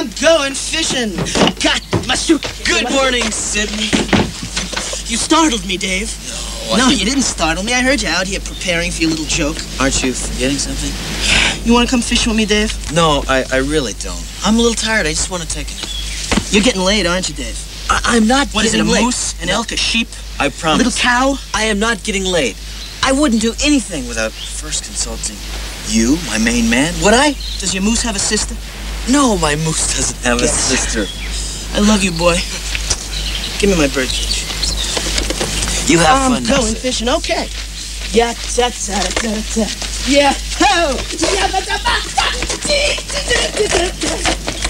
I'm going fishing. Got my suit. Good morning, Sidney. You startled me, Dave. No, you didn't startle me. I heard you out here preparing for your little joke. Aren't you forgetting something? You want to come fishing with me, Dave? No, I really don't. I'm a little tired. I just want to take a nap. You're getting late, aren't you, Dave? I'm not What is it, getting a late. moose, an elk, a sheep? I A promise. little cow? I am not getting laid. I wouldn't do anything without first consulting you, my main man. Would I? Does your moose have a sister? No, my moose doesn't have a Yes. sister. I love you, boy. Give me my birdcage. You have I'm fun now, going Sid. fishing, okay. Yeah, yeah, ho.